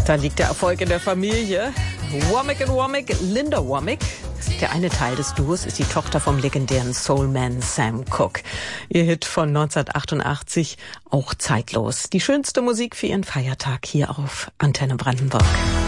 Da liegt der Erfolg in der Familie. Womack & Womack, Linda Womack. Der eine Teil des Duos ist die Tochter vom legendären Soulman Sam Cooke. Ihr Hit von 1988, auch zeitlos. Die schönste Musik für ihren Feiertag hier auf Antenne Brandenburg.